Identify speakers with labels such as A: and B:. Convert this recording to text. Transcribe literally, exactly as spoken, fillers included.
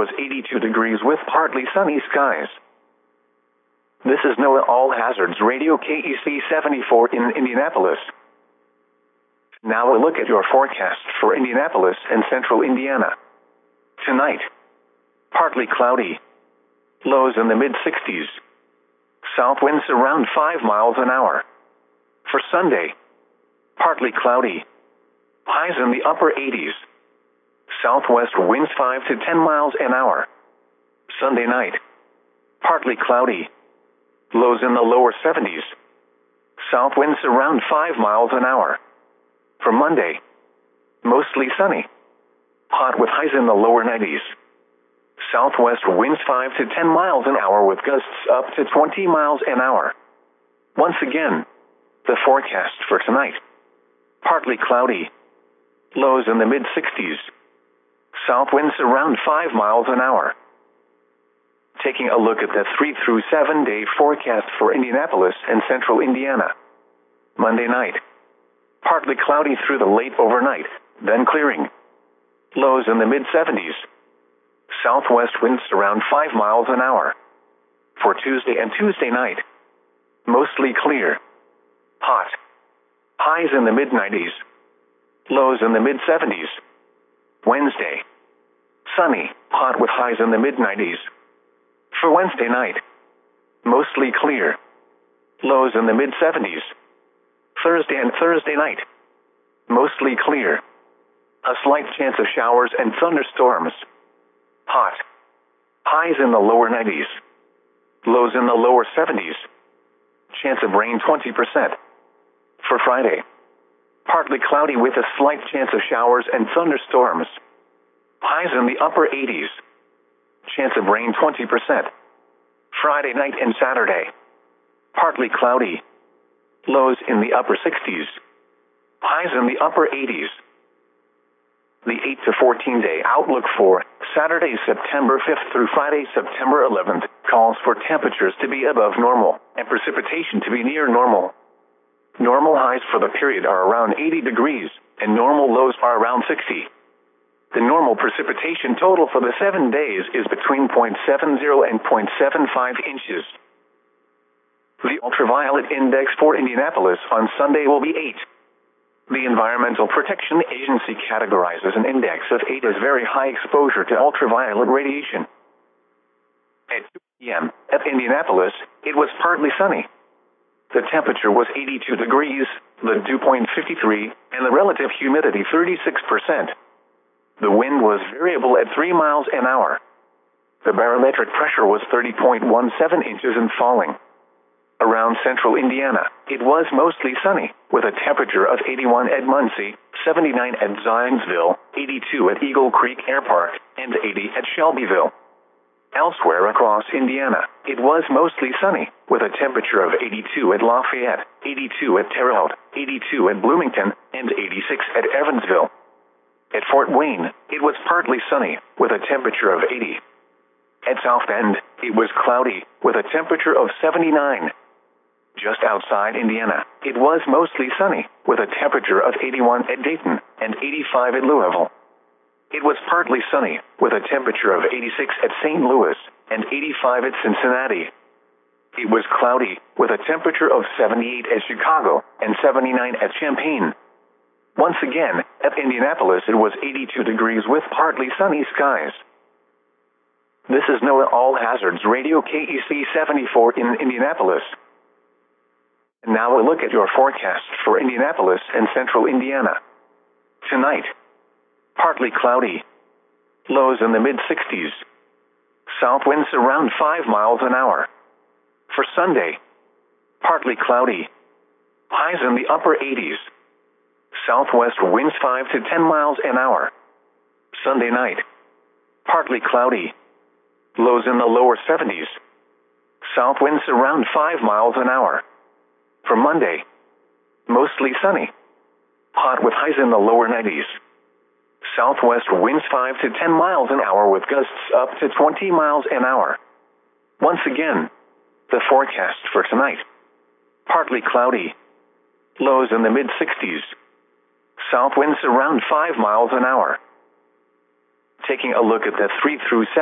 A: was eighty-two degrees with partly sunny skies. This is NOAA All Hazards Radio K E C seventy-four in Indianapolis. Now a look at your forecast for Indianapolis and central Indiana. Tonight, partly cloudy. Lows in the mid sixties. South winds around five miles an hour. For Sunday, partly cloudy. Highs in the upper eighties. Southwest winds five to ten miles an hour. Sunday night, partly cloudy. Lows in the lower seventies. South winds around five miles an hour. For Monday, mostly sunny. Hot with highs in the lower nineties. Southwest winds five to ten miles an hour with gusts up to twenty miles an hour. Once again, the forecast for tonight. Partly cloudy. Lows in the mid sixties. South winds around five miles an hour. Taking a look at the three through seven day forecast for Indianapolis and central Indiana. Monday night, partly cloudy through the late overnight, then clearing. Lows in the mid seventies. Southwest winds around five miles an hour. For Tuesday and Tuesday night, mostly clear. Hot. Highs in the mid nineties. Lows in the mid seventies. Wednesday, sunny, hot with highs in the mid nineties. For Wednesday night, mostly clear. Lows in the mid seventies. Thursday and Thursday night, mostly clear. A slight chance of showers and thunderstorms. Hot. Highs in the lower nineties. Lows in the lower seventies. Chance of rain twenty percent. For Friday, partly cloudy with a slight chance of showers and thunderstorms. Highs in the upper eighties. Chance of rain twenty percent. Friday night and Saturday, partly cloudy. Lows in the upper sixties. Highs in the upper eighties. The eight to fourteen day outlook for Saturday, September fifth through Friday, September eleventh, calls for temperatures to be above normal and precipitation to be near normal. Normal highs for the period are around eighty degrees, and normal lows are around sixty. The normal precipitation total for the seven days is between zero point seven zero and zero point seven five inches. The ultraviolet index for Indianapolis on Sunday will be eight. The Environmental Protection Agency categorizes an index of eight as very high exposure to ultraviolet radiation. At two p m at Indianapolis, it was partly sunny. The temperature was eighty-two degrees, the dew point fifty-three, and the relative humidity thirty-six percent. The wind was variable at three miles an hour. The barometric pressure was thirty point one seven inches and falling. Around central Indiana, it was mostly sunny, with a temperature of eighty-one at Muncie, seventy-nine at Zionsville, eighty-two at Eagle Creek Air Park, and eighty at Shelbyville. Elsewhere across Indiana, it was mostly sunny, with a temperature of eighty-two at Lafayette, eighty-two at Terre Haute, eighty-two at Bloomington, and eighty-six at Evansville. At Fort Wayne, it was partly sunny, with a temperature of eighty. At South Bend, it was cloudy, with a temperature of seventy-nine. Just outside Indiana, it was mostly sunny, with a temperature of eighty-one at Dayton and eighty-five at Louisville. It was partly sunny, with a temperature of eighty-six at Saint Louis and eighty-five at Cincinnati. It was cloudy, with a temperature of seventy-eight at Chicago and seventy-nine at Champaign. Once again, at Indianapolis it was eighty-two degrees with partly sunny skies. This is NOAA All Hazards Radio K E C seventy-four in Indianapolis. And now a look at your forecast for Indianapolis and central Indiana. Tonight, partly cloudy. Lows in the mid sixties. South winds around five miles an hour. For Sunday, partly cloudy. Highs in the upper eighties. Southwest winds five to ten miles an hour. Sunday night, partly cloudy. Lows in the lower seventies. South winds around five miles an hour. For Monday, mostly sunny. Hot with highs in the lower nineties. Southwest winds five to ten miles an hour with gusts up to twenty miles an hour. Once again, the forecast for tonight. Partly cloudy. Lows in the mid sixties. South winds around five miles an hour. Taking a look at the three through seven